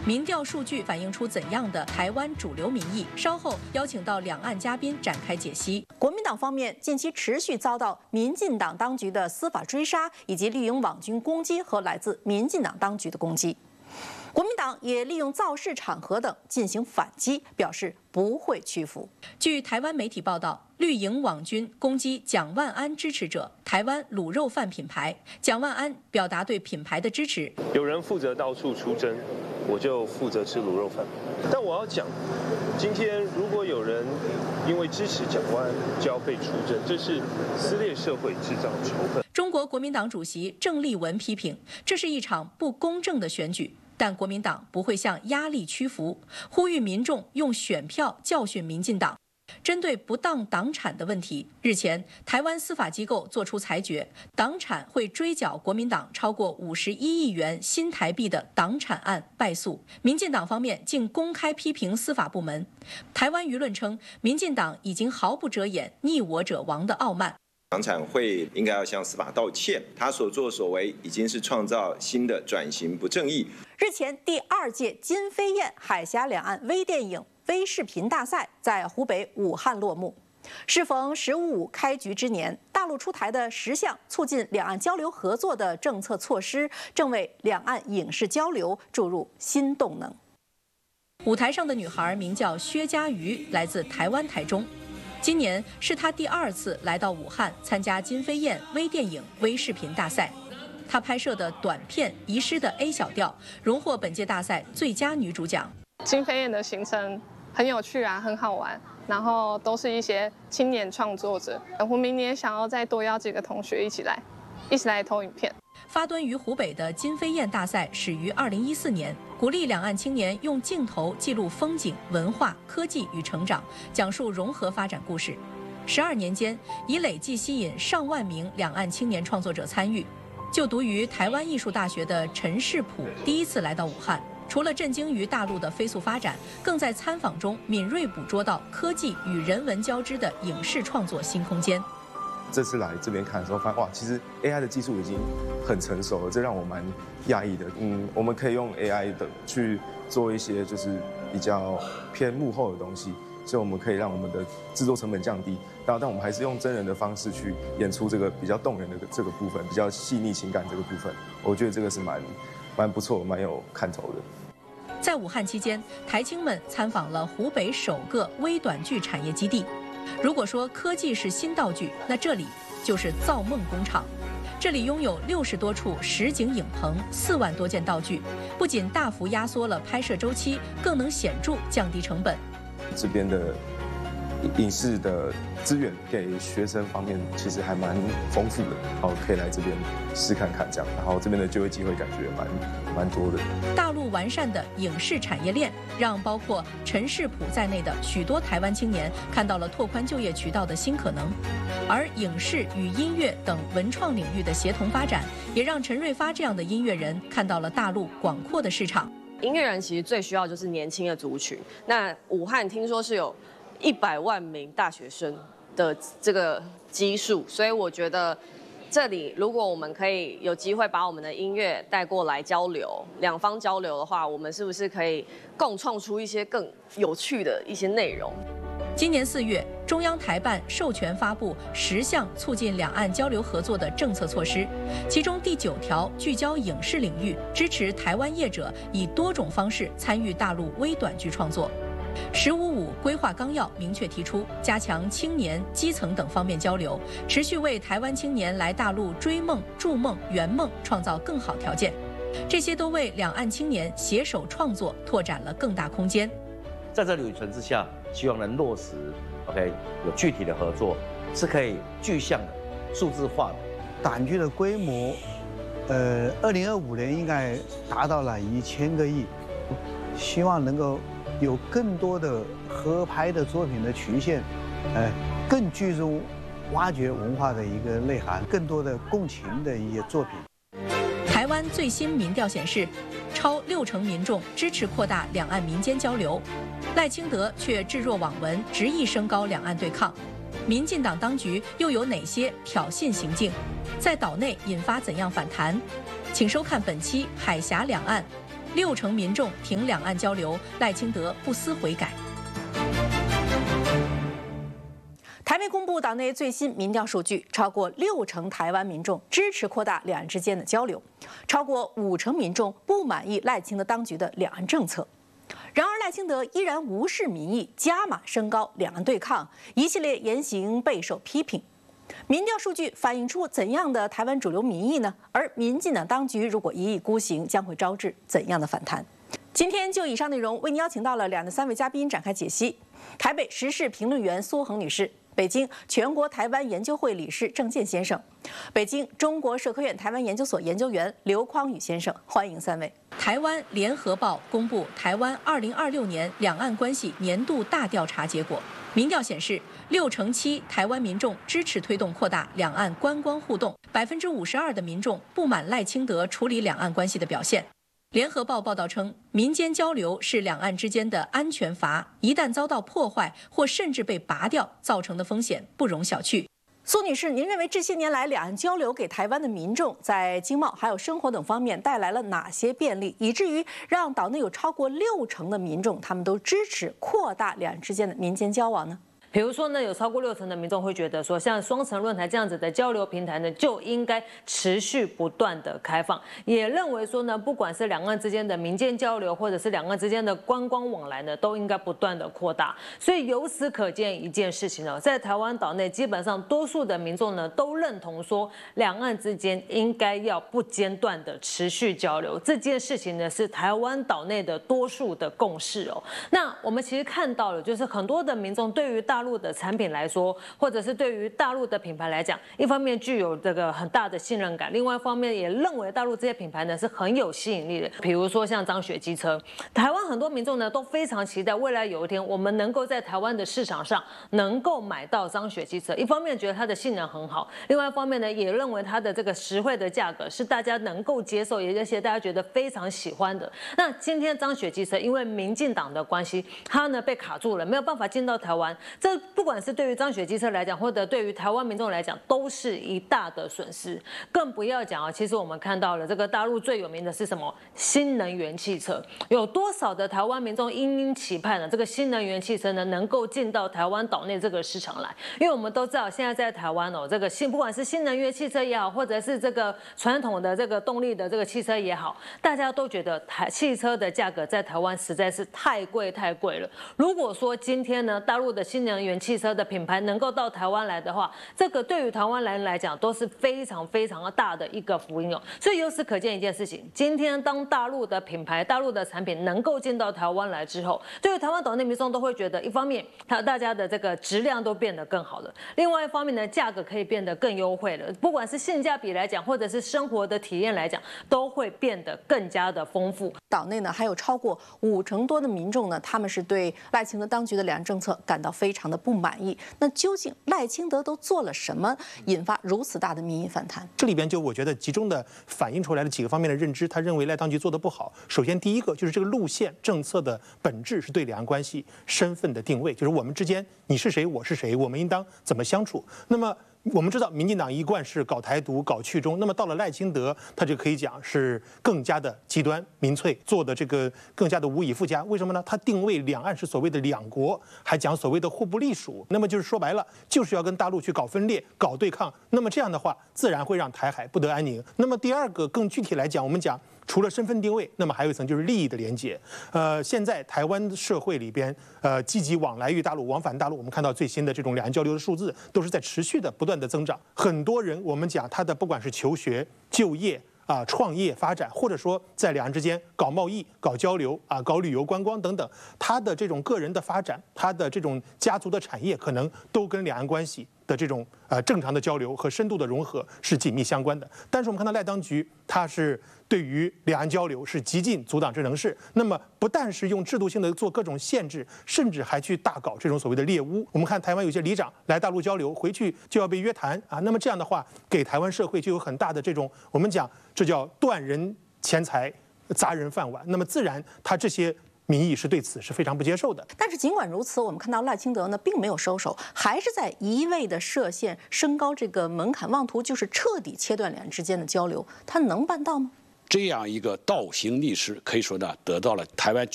民调数据反映出怎样的台湾主流民意？稍后邀请到两岸嘉宾展开解析。 国民党方面近期持续遭到民进党当局的司法追杀，以及绿营网军攻击和来自民进党当局的攻击。国民党也利用造势场合等进行反击，表示不会屈服。 据台湾媒体报道，绿营网军攻击蒋万安支持者台湾卤肉饭品牌，蒋万安表达对品牌的支持。 有人负责到处出征，我就负责吃卤肉饭。但我要讲，今天如果有人因为支持蒋万安就要被出征，这是撕裂社会、制造仇恨。 中国国民党主席郑丽文批评，这是一场不公正的选举。但国民党不会向压力屈服，呼吁民众用选票教训民进党。针对不当党产的问题，日前台湾司法机构作出裁决，党产会追缴国民党超过51亿元新台币的党产案败诉。民进党方面竟公开批评司法部门，台湾舆论称，民进党已经毫不遮掩逆我者亡的傲慢。 党产会应该要向司法道歉，他所作所为已经是创造新的转型不正义。 日前，第2届金飞燕海峡两岸微电影、微视频大赛在湖北武汉落幕。适逢“15+5”开局之年，大陆出台的10项促进两岸交流合作的政策措施，正为两岸影视交流注入新动能。 舞台上的女孩名叫薛家瑜，来自台湾台中。今年是她第2次来到武汉参加金飞燕微电影、微视频大赛。她拍摄的短片《遗失的 A 小调》荣获本届大赛最佳女主奖。 金飞燕的行程很有趣啊，很好玩，然后都是一些青年创作者。我明年想要再多邀几个同学一起来投影片。 发端于湖北的金飞燕大赛始于2014年，鼓励两岸青年用镜头记录风景、文化、科技与成长，讲述融合发展故事。12年间，已累计吸引上万名两岸青年创作者参与。就读于台湾艺术大学的陈世普第1次来到武汉，除了震惊于大陆的飞速发展，更在参访中敏锐捕捉到科技与人文交织的影视创作新空间。 这次来这边看的时候，发现哇，其实 AI 的技术已经很成熟了，这让我蛮讶异的。我们可以用 AI 的去做一些就是比较偏幕后的东西，所以我们可以让我们的制作成本降低。但我们还是用真人的方式去演出这个比较动人的这个部分，比较细腻情感这个部分，我觉得这个是蛮不错、蛮有看头的。 在武汉期间，台青们参访了湖北首个微短剧产业基地。如果说科技是新道具，那这里就是造梦工厂。这里拥有60多处实景影棚，4万多件道具，不仅大幅压缩了拍摄周期，更能显著降低成本。 这边的影视的资源给学生方面其实还蛮丰富的，可以来这边试看看这样，然后这边的就业机会感觉蛮多的。 大陆完善的影视产业链，让包括陈世普在内的许多台湾青年看到了拓宽就业渠道的新可能，而影视与音乐等文创领域的协同发展，也让陈瑞发这样的音乐人看到了大陆广阔的市场。 音乐人其实最需要就是年轻的族群，那武汉听说是有100万名大学生的这个基数，所以我觉得这里如果我们可以有机会把我们的音乐带过来交流，两方交流的话，我们是不是可以共创出一些更有趣的一些内容？ 今年4月，中央台办授权发布10项促进两岸交流合作的政策措施，其中第9条聚焦影视领域，支持台湾业者以多种方式参与大陆微短剧创作。“15+5”规划纲要明确提出，加强青年、基层等方面交流，持续为台湾青年来大陆追梦、筑梦、圆梦创造更好条件。这些都为两岸青年携手创作拓展了更大空间。 在这里层之下，希望能落实 有具体的合作，是可以具象的、数字化的。 短剧的规模，2025年应该达到了1000个亿，希望能够有更多的合拍的作品的曲线，更聚中挖掘文化的一个内涵，更多的共情的一些作品。 台湾最新民调显示，超60%民众支持扩大两岸民间交流，赖清德却置若罔闻，执意升高两岸对抗。民进党当局又有哪些挑衅行径？在岛内引发怎样反弹？请收看本期《海峡两岸》， 60%民众挺两岸交流，赖清德不思悔改。 台媒公布党内最新民调数据，超过60%台湾民众支持扩大两岸之间的交流，超过50%民众不满意赖清德当局的两岸政策。然而，赖清德依然无视民意，加码升高两岸对抗，一系列言行备受批评。民调数据反映出怎样的台湾主流民意呢？而民进党当局如果一意孤行，将会招致怎样的反弹？今天就以上内容，为您邀请到了2的3位嘉宾展开解析：台北时事评论员苏恒女士。北京全国台湾研究会理事郑健先生，北京中国社科院台湾研究所研究员刘匡宇先生，欢迎3位。 台湾联合报公布台湾2026年两岸关系年度大调查结果，民调显示，67%台湾民众支持推动扩大两岸观光互动，52%的民众不满赖清德处理两岸关系的表现。联合报报道称，民间交流是两岸之间的安全阀，一旦遭到破坏或甚至被拔掉，造成的风险不容小觑。 苏女士，您认为这些年来两岸交流给台湾的民众在经贸还有生活等方面带来了哪些便利，以至于让岛内有超过60%的民众他们都支持扩大两岸之间的民间交往呢？ 比如说呢，有超过60%的民众会觉得说，像双城论坛这样子的交流平台呢，就应该持续不断的开放，也认为说呢，不管是两岸之间的民间交流，或者是两岸之间的观光往来呢，都应该不断的扩大。所以由此可见一件事情呢，在台湾岛内，基本上多数的民众呢都认同说，两岸之间应该要不间断的持续交流。这件事情呢，是台湾岛内的多数的共识哦。那我们其实看到了，就是很多的民众对于大陆的产品来说，或者是对于大陆的品牌来讲，一方面具有这个很大的信任感，另外一方面也认为大陆这些品牌呢是很有吸引力的。比如说像张雪机车，台湾很多民众呢都非常期待未来有一天我们能够在台湾的市场上能够买到张雪机车。一方面觉得它的性能很好，另外一方面呢也认为它的这个实惠的价格是大家能够接受，也而且大家觉得非常喜欢的。那今天张雪机车因为民进党的关系，它呢被卡住了，没有办法进到台湾。这不管是对于张雪机车来讲，或者对于台湾民众来讲，都是一大的损失。更不要讲啊，其实我们看到了这个大陆最有名的是什么？新能源汽车。有多少的台湾民众殷殷期盼呢？这个新能源汽车呢，能够进到台湾岛内这个市场来？因为我们都知道，现在在台湾哦，这个不管是新能源汽车也好，或者是这个传统的这个动力的这个汽车也好，大家都觉得汽车的价格在台湾实在是太贵了。如果说今天呢，大陆的新能源汽车的品牌能够到台湾来的话，这个对于台湾人来讲都是非常大的一个福音哦。所以由此可见一件事情，今天当大陆的品牌、大陆的产品能够进到台湾来之后，对于台湾岛内民众都会觉得，一方面大家的这个质量都变得更好了，另外一方面呢，价格可以变得更优惠了，不管是性价比来讲，或者是生活的体验来讲，都会变得更加的丰富。 岛内呢还有超过50%多的民众呢，他们是对赖清德当局的两岸政策感到非常的不满意。那究竟赖清德都做了什么，引发如此大的民意反弹？ 这里边就我觉得集中的反映出来了几个方面的认知。他认为赖当局做得不好。首先，第一个就是这个路线政策的本质是对两岸关系身份的定位，就是我们之间你是谁我是谁，我们应当怎么相处。那么我们知道，民进党一贯是搞台独、搞去中，那么到了赖清德，他就可以讲是更加的极端民粹，做的这个更加的无以复加。为什么呢？他定位两岸是所谓的两国，还讲所谓的互不隶属。那么就是说白了，就是要跟大陆去搞分裂、搞对抗。那么这样的话，自然会让台海不得安宁。那么第二个，更具体来讲，我们讲除了身份定位，那么还有一层就是利益的连结。现在台湾社会里边，积极往来于大陆、往返大陆，我们看到最新的这种两岸交流的数字，都是在持续的不断的增长。很多人，我们讲他的不管是求学、就业创业发展，或者说在两岸之间搞贸易、搞交流搞旅游观光等等，他的这种个人的发展，他的这种家族的产业，可能都跟两岸关系的这种正常的交流和深度的融合是紧密相关的。但是我们看到赖当局，他是对于两岸交流是极尽阻挡之能事。那么不但是用制度性的做各种限制，甚至还去大搞这种所谓的猎巫。我们看台湾有些里长来大陆交流，回去就要被约谈那么这样的话，给台湾社会就有很大的这种我们讲这叫断人钱财、砸人饭碗。那么自然他这些民意是对此是非常不接受的。 但是尽管如此，我们看到赖清德呢并没有收手，还是在一味的设限、升高这个门槛，妄图就是彻底切断两岸之间的交流。他能办到吗？ 这样一个倒行逆施，可以说呢，得到了台湾